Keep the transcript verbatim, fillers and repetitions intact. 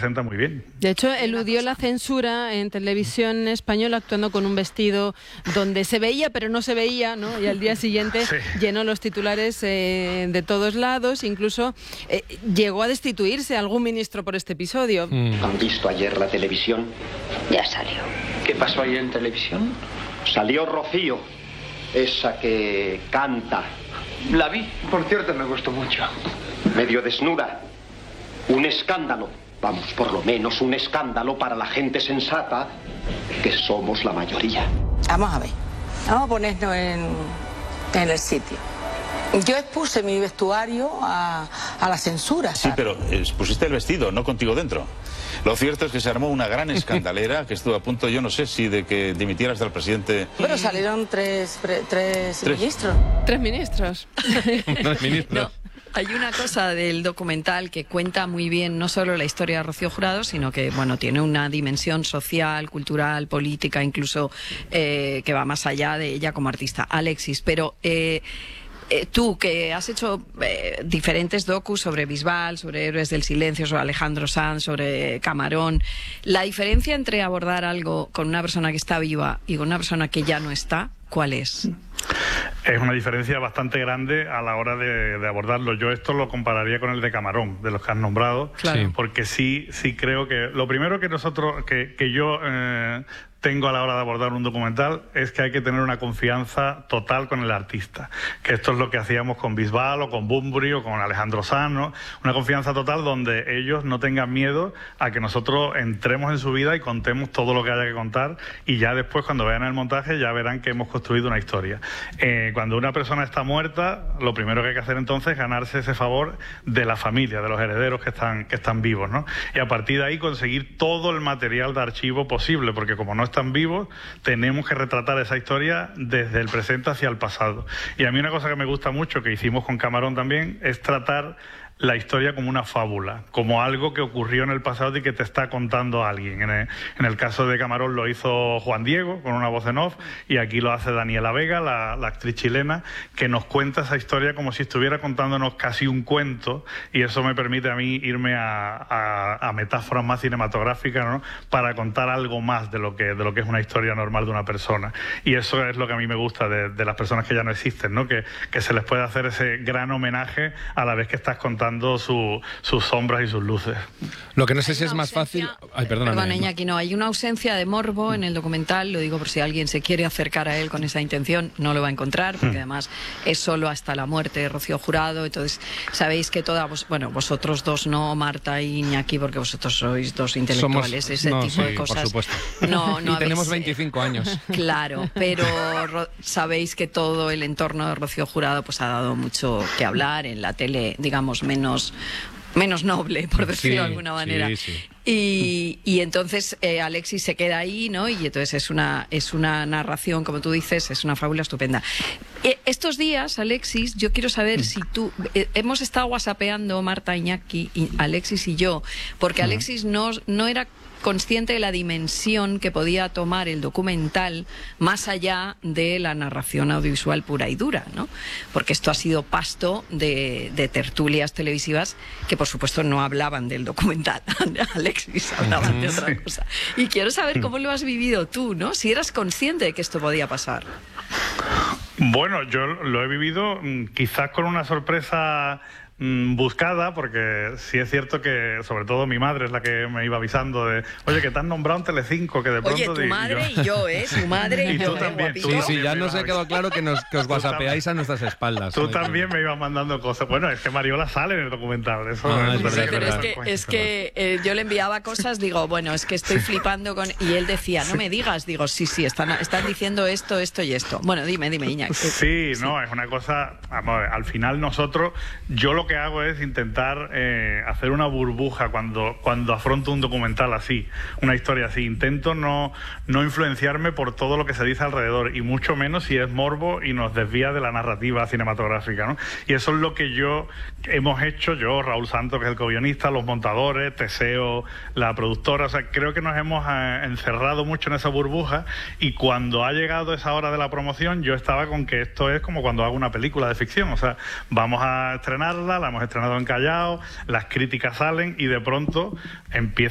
representa muy bien. De hecho, eludió la censura en televisión española actuando con un vestido donde se veía pero no se veía, ¿no? Y al día siguiente sí. llenó los titulares eh, de todos lados, incluso eh, llegó a destituirse a algún ministro por este episodio. Mm. ¿Han visto ayer la televisión? Ya salió. ¿Qué pasó ayer en televisión? Salió Rocío, esa que canta. La vi, por cierto, me gustó mucho. Medio desnuda. Un escándalo. Vamos, por lo menos un escándalo para la gente sensata, que somos la mayoría. Vamos a ver. Vamos a ponernos en, en el sitio. Yo expuse mi vestuario a, a la censura. Sí, pero expusiste el vestido, no contigo dentro. Lo cierto es que se armó una gran escandalera que estuvo a punto, yo no sé si de que dimitieras del presidente. Pero salieron tres, tres, tres ministros. Tres ministros. Tres ministros. No. Hay una cosa del documental que cuenta muy bien no solo la historia de Rocío Jurado, sino que bueno tiene una dimensión social, cultural, política, incluso eh, que va más allá de ella como artista. Alexis, pero eh, eh, tú que has hecho eh, diferentes docus sobre Bisbal, sobre Héroes del Silencio, sobre Alejandro Sanz, sobre Camarón, la diferencia entre abordar algo con una persona que está viva y con una persona que ya no está, ¿cuál es? Es una diferencia bastante grande a la hora de, de abordarlo. Yo esto lo compararía con el de Camarón, de los que has nombrado, claro. Porque sí, sí creo que lo primero que nosotros, que, que yo eh, tengo a la hora de abordar un documental es que hay que tener una confianza total con el artista, que esto es lo que hacíamos con Bisbal o con Bunbury o con Alejandro Sanz, ¿no? Una confianza total donde ellos no tengan miedo a que nosotros entremos en su vida y contemos todo lo que haya que contar, y ya después cuando vean el montaje ya verán que hemos construido una historia. Eh, cuando una persona está muerta, lo primero que hay que hacer entonces es ganarse ese favor de la familia, de los herederos que están, que están vivos, ¿no? Y a partir de ahí conseguir todo el material de archivo posible, porque como no están vivos, tenemos que retratar esa historia desde el presente hacia el pasado. Y a mí una cosa que me gusta mucho, que hicimos con Camarón también, es tratar la historia como una fábula, como algo que ocurrió en el pasado y que te está contando alguien. En el, en el caso de Camarón lo hizo Juan Diego, con una voz en off, y aquí lo hace Daniela Vega, la, la actriz chilena, que nos cuenta esa historia como si estuviera contándonos casi un cuento, y eso me permite a mí irme a, a, a metáforas más cinematográficas, ¿no? Para contar algo más de lo, que, de lo que es una historia normal de una persona. Y eso es lo que a mí me gusta de, de las personas que ya no existen, ¿no? Que, que se les puede hacer ese gran homenaje a la vez que estás contando Su, sus sombras y sus luces. Lo que no sé si es más fácil... Ay, perdóname. Perdón, Iñaki, no, hay una ausencia de morbo en el documental, lo digo por si alguien se quiere acercar a él con esa intención, no lo va a encontrar, porque además es solo hasta la muerte de Rocío Jurado. Entonces sabéis que toda, vos, bueno, vosotros dos no, Marta y Iñaki, porque vosotros sois dos intelectuales, Somos, ese no, tipo sí, de cosas. Por supuesto. No, no y habéis, tenemos veinticinco años. Claro, pero ro, sabéis que todo el entorno de Rocío Jurado pues ha dado mucho que hablar en la tele, digamos, menos menos noble, por decirlo sí, de alguna manera. Sí, sí. Y, y entonces eh, Alexis se queda ahí, ¿no? Y entonces es una, es una narración, como tú dices, es una fábula estupenda. Eh, estos días, Alexis, yo quiero saber mm. si tú... Eh, hemos estado whatsappeando, Marta, Iñaki, y Alexis y yo, porque Alexis no, no era consciente de la dimensión que podía tomar el documental más allá de la narración audiovisual pura y dura, ¿no? Porque esto ha sido pasto de, de tertulias televisivas que por supuesto no hablaban del documental, Alexis, hablaban de otra cosa. Y quiero saber cómo lo has vivido tú, ¿no? Si eras consciente de que esto podía pasar. Bueno, yo lo he vivido quizás con una sorpresa buscada, porque sí es cierto que sobre todo mi madre es la que me iba avisando de, oye, que te han nombrado en Telecinco, que de pronto... Oye, tu madre yo... y yo, ¿eh? Tu madre y, y yo, tú también, tú Sí, también sí, ya nos ha quedado claro que, nos, que os whatsappeáis a nuestras espaldas. Tú también me ibas mandando cosas. Bueno, es que Mariola sale en el documental. Eso ah, es verdad, sí, pero verdad. es que, es que eh, yo le enviaba cosas, digo, bueno, es que estoy flipando con... Y él decía, no me digas, digo, sí, sí, están, están diciendo esto, esto y esto. Bueno, dime, dime, Iñaki. Sí, sí, no, es una cosa... Vamos, al final nosotros, yo lo que hago es intentar Eh, hacer una burbuja cuando, cuando afronto un documental así, una historia así. Intento no, no influenciarme por todo lo que se dice alrededor, y mucho menos si es morbo y nos desvía de la narrativa cinematográfica, ¿no? Y eso es lo que yo hemos hecho, yo, Raúl Santos, que es el co-guionista, los montadores, Teseo, la productora. O sea, creo que nos hemos eh, encerrado mucho en esa burbuja, y cuando ha llegado esa hora de la promoción yo estaba con que esto es como cuando hago una película de ficción. O sea, vamos a estrenarla, la hemos estrenado en Callao, las críticas salen y de pronto empieza